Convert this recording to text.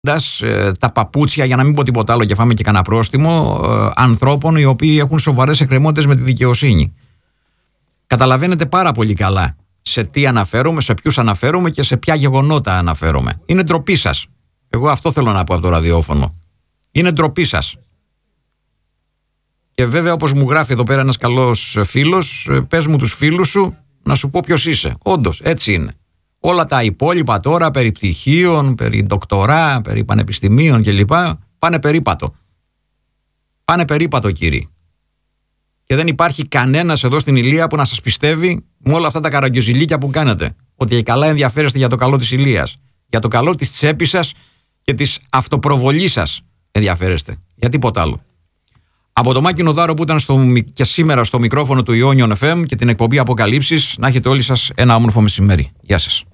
τα παπούτσια, για να μην πω τίποτα άλλο και φάμε και κανένα πρόστιμο, ανθρώπων οι οποίοι έχουν σοβαρές εκκρεμότητες με τη δικαιοσύνη. Καταλαβαίνετε πάρα πολύ καλά σε τι αναφέρομαι, σε ποιους αναφέρομαι και σε ποια γεγονότα αναφέρομαι. Είναι ντροπή σας. Εγώ αυτό θέλω να πω από το ραδιόφωνο. Είναι ντροπή σας. Και βέβαια, όπως μου γράφει εδώ πέρα ένας καλός φίλος, πες μου τους φίλους σου να σου πω ποιος είσαι. Όντως, έτσι είναι. Όλα τα υπόλοιπα τώρα περί πτυχίων, περί ντοκτορά, περί πανεπιστημίων κλπ. Πάνε περίπατο. Πάνε περίπατο, κύριοι. Και δεν υπάρχει κανένας εδώ στην Ηλία που να σας πιστεύει με όλα αυτά τα καραγκιοζηλίκια που κάνετε. Ότι καλά ενδιαφέρεστε για το καλό της Ηλίας. Για το καλό της τσέπης σας και της αυτοπροβολής σας ενδιαφέρεστε. Για τίποτα άλλο. Από το Μάκη Νοδάρο που ήταν και σήμερα στο μικρόφωνο του Ιόνιον FM και την εκπομπή Αποκαλύψεις, να έχετε όλοι σας ένα όμορφο μεσημέρι. Γεια σας.